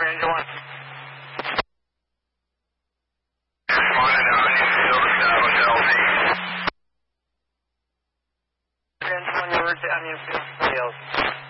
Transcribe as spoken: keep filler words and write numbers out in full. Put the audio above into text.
Ranger one. Morning, Onion Field, Hotel D. Ranger one, you're to Onion Field.